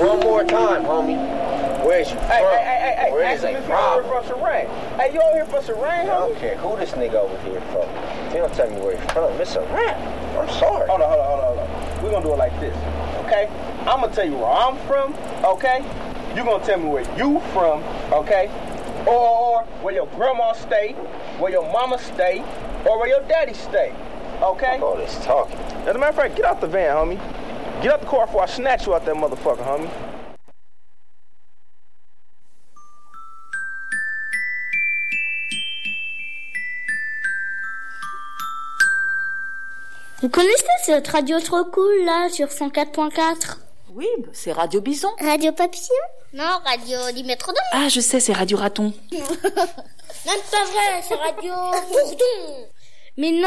One more time, homie. Where's you from? Hey, Where is ask him a if you problem? over here from Serene. Hey, you over here from Serene, I homie? don't care who this nigga over here from. If you don't tell me where you're from, it's a rap. I'm sorry. Hold on. We're gonna do it like this, okay? I'm gonna tell you where I'm from, okay? You gonna tell me where you from, okay? Or where your grandma stay, where your mama stay, or where your daddy stay, okay? All this talking. As a matter of fact, get out the van, homie. Get out the car before I snatch you out that motherfucker, homie. Vous connaissez cette radio trop cool là sur 104.4? Oui, c'est Radio Bison. Radio Papillon? Non, radio du Métrodome. Ah, je sais, c'est Radio Raton. Même pas vrai, c'est radio Bourdon. Mais non.